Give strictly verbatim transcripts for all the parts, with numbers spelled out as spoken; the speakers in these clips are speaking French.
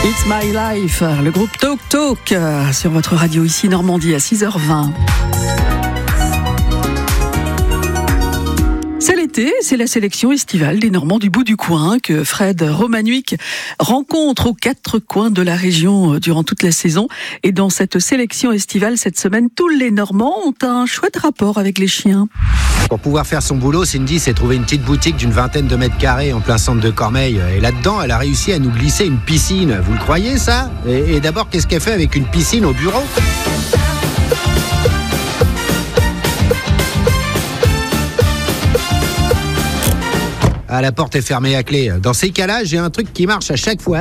It's My Life, le groupe Talk Talk sur votre radio ici Normandie à six heures vingt. C'est l'été, c'est la sélection estivale des Normands du bout du coin que Fred Romanuik rencontre aux quatre coins de la région durant toute la saison. Et dans cette sélection estivale cette semaine, tous les Normands ont un chouette rapport avec les chiens. Pour pouvoir faire son boulot, Cindy s'est trouvé une petite boutique d'une vingtaine de mètres carrés en plein centre de Cormeilles. Et là-dedans, elle a réussi à nous glisser une piscine. Vous le croyez, ça ? Et, et d'abord, qu'est-ce qu'elle fait avec une piscine au bureau ? Ah, la porte est fermée à clé. Dans ces cas-là, j'ai un truc qui marche à chaque fois.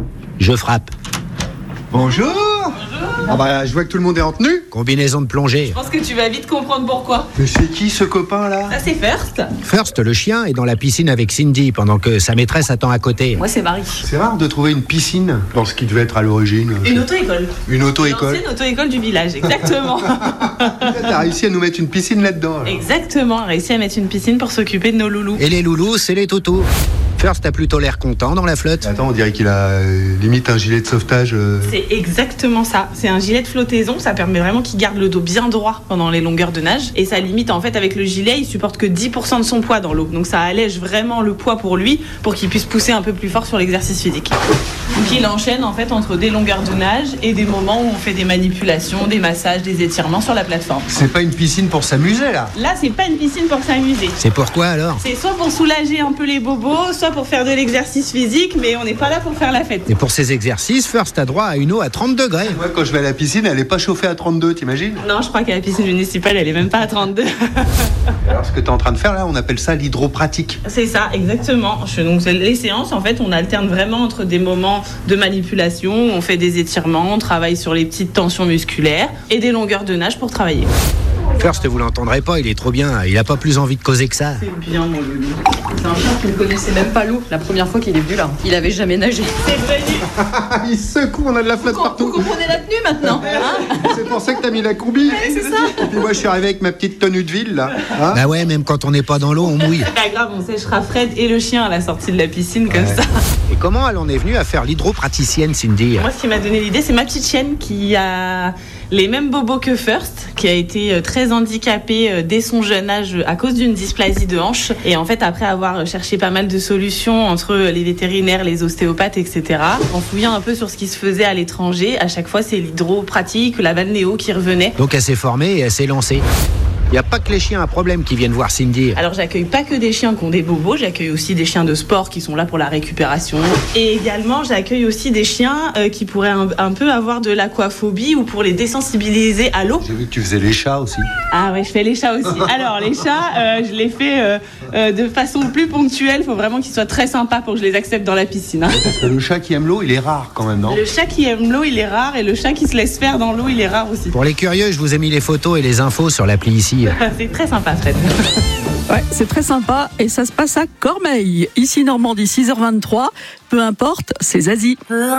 Je frappe. Bonjour. Bonjour. Ah bah, je vois que tout le monde est en tenue. Combinaison de plongée. Je pense que tu vas vite comprendre pourquoi. Mais c'est qui ce copain là ? Ça c'est First. First, le chien, est dans la piscine avec Cindy pendant que sa maîtresse attend à côté. Moi c'est Marie. C'est rare de trouver une piscine dans ce qui devait être à l'origine. Une auto-école. Une auto-école. C'est une auto-école du village, exactement. T'as réussi à nous mettre une piscine là-dedans. Alors. Exactement, on a réussi à mettre une piscine pour s'occuper de nos loulous. Et les loulous, c'est les toutous. First a plutôt l'air content dans la flotte. Attends, on dirait qu'il a euh, limite un gilet de sauvetage. Euh... C'est exactement ça. C'est un gilet de flottaison. Ça permet vraiment qu'il garde le dos bien droit pendant les longueurs de nage. Et ça limite, en fait, avec le gilet, il supporte que dix pour cent de son poids dans l'eau. Donc ça allège vraiment le poids pour lui, pour qu'il puisse pousser un peu plus fort sur l'exercice physique. Donc il enchaîne en fait entre des longueurs de nage et des moments où on fait des manipulations, des massages, des étirements sur la plateforme. C'est pas une piscine pour s'amuser là. Là, c'est pas une piscine pour s'amuser. C'est pourquoi alors ? C'est soit pour soulager un peu les bobos, soit pour faire de l'exercice physique, mais on n'est pas là pour faire la fête. Et pour ces exercices, First a droit à une eau à trente degrés. Moi, quand je vais à la piscine, elle est pas chauffée à trente-deux, t'imagines ? Non, je crois qu'à la piscine municipale, elle est même pas à trente-deux. Alors, ce que t'es en train de faire là, on appelle ça l'hydropratique. C'est ça, exactement. Je, donc, les séances, en fait, on alterne vraiment entre des moments de manipulation, où on fait des étirements, on travaille sur les petites tensions musculaires et des longueurs de nage pour travailler. First, vous l'entendrez pas, il est trop bien. Il a pas plus envie de causer que ça. C'est bien, mon loulou. C'est un chien qui ne connaissait même pas l'eau la première fois qu'il est venu là. Il avait jamais nagé. C'est venu. Il secoue, on a de la flotte Vous, partout. vous comprenez la tenue maintenant hein? C'est pour ça que t'as mis la combi. Oui, c'est ça. Et puis moi, je suis arrivé avec ma petite tenue de ville là. Hein Bah ouais, même quand on n'est pas dans l'eau, on mouille. C'est pas grave, on séchera Fred et le chien à la sortie de la piscine comme Ouais. ça. Et comment elle en est venue à faire l'hydropraticienne, Cindy ? Moi, ce qui m'a donné l'idée, c'est ma petite chienne qui a les mêmes bobos que First, qui a été très handicapée dès son jeune âge à cause d'une dysplasie de hanche. Et en fait, après avoir cherché pas mal de solutions entre les vétérinaires, les ostéopathes, et cetera, en fouillant un peu sur ce qui se faisait à l'étranger, à chaque fois, c'est l'hydropratique, la balnéo qui revenait. Donc elle s'est formée et elle s'est lancée. Il n'y a pas que les chiens à problème qui viennent voir Cindy. Alors j'accueille pas que des chiens qui ont des bobos, j'accueille aussi des chiens de sport qui sont là pour la récupération. Et également j'accueille aussi des chiens euh, qui pourraient un, un peu avoir de l'aquaphobie ou pour les désensibiliser à l'eau. J'ai vu que tu faisais les chats aussi. Ah ouais, je fais les chats aussi. Alors les chats, euh, je les fais euh, euh, de façon plus ponctuelle, faut vraiment qu'ils soient très sympas pour que je les accepte dans la piscine. Hein. Parce que le chat qui aime l'eau, il est rare quand même, non ? Le chat qui aime l'eau, il est rare, et le chat qui se laisse faire dans l'eau, il est rare aussi. Pour les curieux, je vous ai mis les photos et les infos sur l'appli ici. C'est très sympa, Fred. Ouais, c'est très sympa et ça se passe à Cormeilles. Ici Normandie, six heures vingt-trois. Peu importe, c'est Zazie.